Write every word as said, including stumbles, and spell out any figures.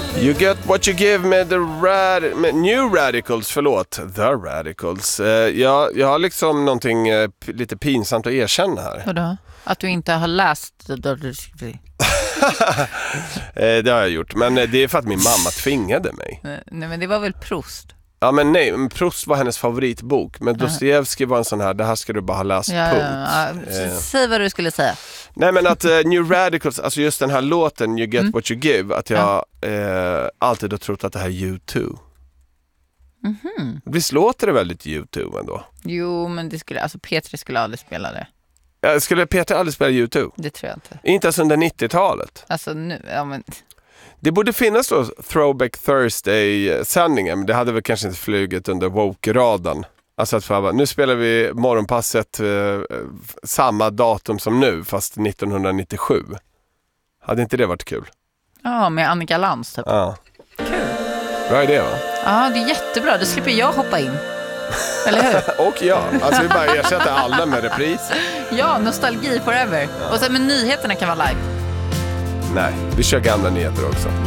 You get what you give med, the rad- med New Radicals, förlåt, The Radicals. Uh, jag, jag har liksom någonting uh, p- lite pinsamt att erkänna här. Vadå? Att du inte har läst... uh, det har jag gjort, men uh, det är för att min mamma tvingade mig. Nej, men det var väl Proust? Ja, men nej, men Proust var hennes favoritbok. Men Dostojevskij var en sån här, det här ska du bara ha läst, ja, punkt. Ja, ja. Uh. Säg vad du skulle säga. Nej, men att uh, New Radicals, alltså just den här låten You Get mm. What You Give, att jag ja. uh, alltid har trott att det här är U two. Mm-hmm. Visst låter det väldigt U two ändå? Jo, men det skulle, alltså Petri skulle aldrig spela det. Ja, skulle Peter aldrig spela U two? Det tror jag inte. Inte ens under nittiotalet? Alltså nu, ja men... Det borde finnas då Throwback Thursday-sändningen, men det hade väl kanske inte flugit under woke-radan. Alltså att för, nu spelar vi morgonpasset eh, samma datum som nu, fast nittonhundranittiosju. Hade inte det varit kul? Ja, med Annika Lantz typ. Ja. Kul. Bra idé, va? Ja, det är jättebra. Då slipper jag hoppa in. Eller hur? Och ja, alltså vi bara ersätter alla med repris. Ja, nostalgi forever. Ja. Och sen med nyheterna kan vara live. Nej, vi kör gamla nyheter också.